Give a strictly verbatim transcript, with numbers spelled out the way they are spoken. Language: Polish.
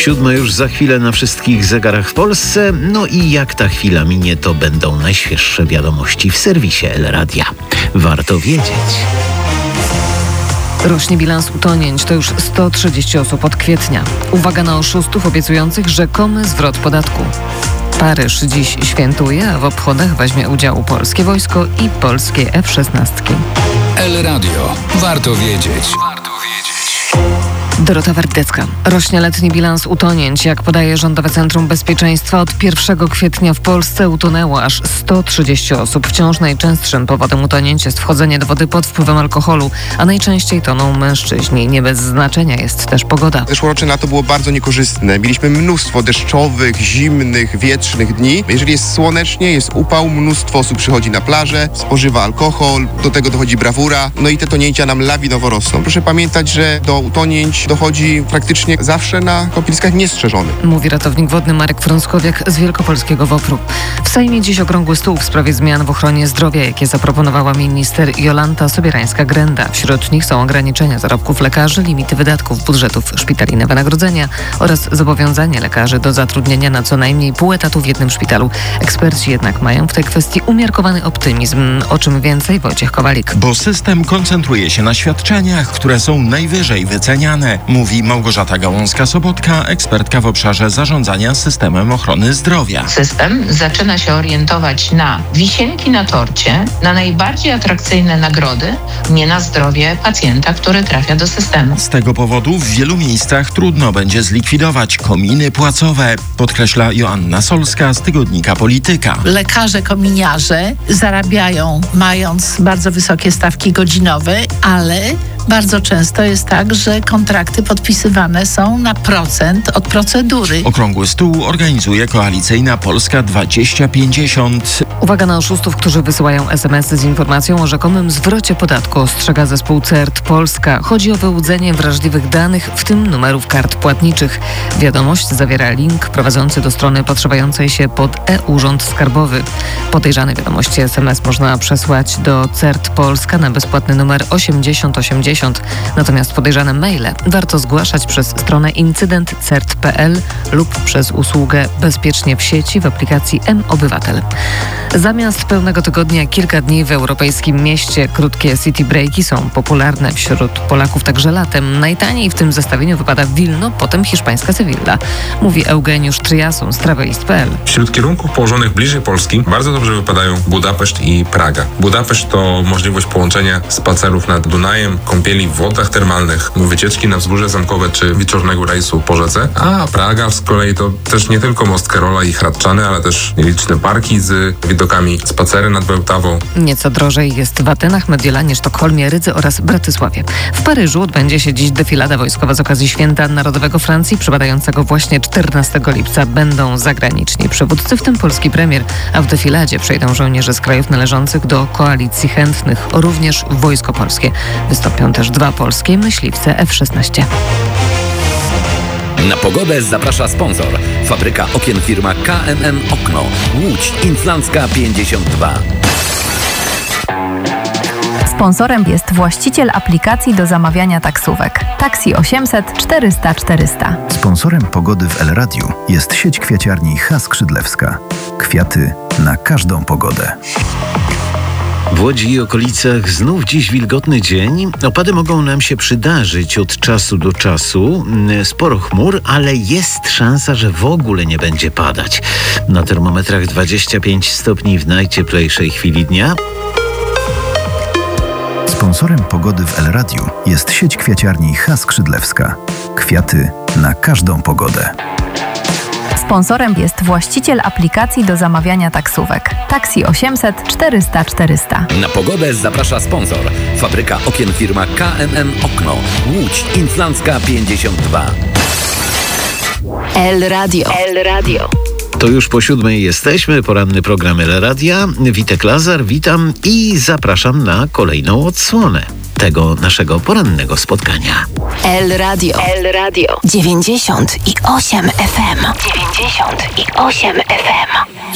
Siódma już za chwilę na wszystkich zegarach w Polsce. No i jak ta chwila minie, to będą najświeższe wiadomości w serwisie El Radia. Warto wiedzieć. Rośnie bilans utonięć, to już sto trzydzieści osób od kwietnia. Uwaga na oszustów obiecujących rzekomy zwrot podatku. Paryż dziś świętuje, a w obchodach weźmie udział polskie wojsko i polskie F szesnaście. El Radio. Warto wiedzieć. Warto wiedzieć. Dorota Wardecka. Rośnie letni bilans utonięć. Jak podaje Rządowe Centrum Bezpieczeństwa, od pierwszego kwietnia w Polsce utonęło aż sto trzydzieści osób. Wciąż najczęstszym powodem utonięć jest wchodzenie do wody pod wpływem alkoholu, a najczęściej toną mężczyźni. Nie bez znaczenia jest też pogoda. Zeszłoroczne lato było bardzo niekorzystne. Mieliśmy mnóstwo deszczowych, zimnych, wietrznych dni. Jeżeli jest słonecznie, jest upał, mnóstwo osób przychodzi na plażę, spożywa alkohol, do tego dochodzi brawura, no i te tonięcia nam lawinowo rosną. Proszę pamiętać, że do utonięć dochodzi praktycznie zawsze na kąpieliskach niestrzeżonych. Mówi ratownik wodny Marek Frąckowiak z Wielkopolskiego WOPR-u. W Sejmie dziś okrągły stół w sprawie zmian w ochronie zdrowia, jakie zaproponowała minister Jolanta Sobierańska-Grenda. Wśród nich są ograniczenia zarobków lekarzy, limity wydatków budżetów szpitali na wynagrodzenia oraz zobowiązanie lekarzy do zatrudnienia na co najmniej pół etatu w jednym szpitalu. Eksperci jednak mają w tej kwestii umiarkowany optymizm. O czym więcej Wojciech Kowalik. Bo system koncentruje się na świadczeniach, które są najwyżej wyceniane, mówi Małgorzata Gałązka-Sobotka, ekspertka w obszarze zarządzania systemem ochrony zdrowia. System zaczyna się orientować na wisienki na torcie, na najbardziej atrakcyjne nagrody, nie na zdrowie pacjenta, który trafia do systemu. Z tego powodu w wielu miejscach trudno będzie zlikwidować kominy płacowe, podkreśla Joanna Solska z tygodnika Polityka. Lekarze kominiarze zarabiają mając bardzo wysokie stawki godzinowe, ale bardzo często jest tak, że kontrakty podpisywane są na procent od procedury. Okrągły stół organizuje koalicyjna Polska dwadzieścia pięćdziesiąt. Uwaga na oszustów, którzy wysyłają es em esy z informacją o rzekomym zwrocie podatku, ostrzega zespół C E R T Polska. Chodzi o wyłudzenie wrażliwych danych, w tym numerów kart płatniczych. Wiadomość zawiera link prowadzący do strony podszywającej się pod e-Urząd Skarbowy. Podejrzane wiadomości es em es można przesłać do C E R T Polska na bezpłatny numer osiemdziesiąt osiemdziesiąt. Natomiast podejrzane maile warto zgłaszać przez stronę incydent kropka cert kropka pe el lub przez usługę Bezpiecznie w sieci w aplikacji M-Obywatel. Zamiast pełnego tygodnia kilka dni w europejskim mieście. Krótkie city breaki są popularne wśród Polaków także latem. Najtaniej w tym zestawieniu wypada Wilno, potem hiszpańska Sewilla. Mówi Eugeniusz Triason z travelist kropka pe el. Wśród kierunków położonych bliżej Polski bardzo dobrze wypadają Budapeszt i Praga. Budapeszt to możliwość połączenia spacerów nad Dunajem, kąpieli w wodach termalnych, wycieczki na wzgórze zamkowe czy wieczornego rejsu po rzece, a Praga z kolei to też nie tylko most Karola i Hradczany, ale też liczne parki z widokami, spacery nad Bełtawą. Nieco drożej jest w Atenach, Mediolanie, Sztokholmie, Rydze oraz Bratysławie. W Paryżu odbędzie się dziś defilada wojskowa z okazji Święta Narodowego Francji, przypadającego właśnie czternastego lipca. Będą zagraniczni przywódcy, w tym polski premier, a w defiladzie przejdą żołnierze z krajów należących do koalicji chętnych, również Wojsko Polskie. Wystąpią też dwa polskie myśliwce F szesnaście. Na pogodę zaprasza sponsor. Fabryka okien firma K M M Okno. Łódź Inflandzka pięćdziesiąt dwa. Sponsorem jest właściciel aplikacji do zamawiania taksówek. Taksi osiemset czterysta czterysta. Sponsorem pogody w El Radiu jest sieć kwiaciarni H. Skrzydlewska. Kwiaty na każdą pogodę. W Łodzi i okolicach znów dziś wilgotny dzień. Opady mogą nam się przydarzyć od czasu do czasu. Sporo chmur, ale jest szansa, że w ogóle nie będzie padać. Na termometrach dwadzieścia pięć stopni w najcieplejszej chwili dnia. Sponsorem pogody w El Radiu jest sieć kwiaciarni H. Skrzydlewska. Kwiaty na każdą pogodę. Sponsorem jest właściciel aplikacji do zamawiania taksówek. Taksi osiemset czterysta czterysta. Na pogodę zaprasza sponsor. Fabryka okien firma K M M Okno. Łódź Inflandzka pięćdziesiąt dwa. El Radio. El Radio. To już po siódmej jesteśmy. Poranny program El Radia. Witek Lazar, witam i zapraszam na kolejną odsłonę tego naszego porannego spotkania. El Radio. El Radio. dziewięćdziesiąt i osiem F M. dziewięćdziesiąt i osiem F M.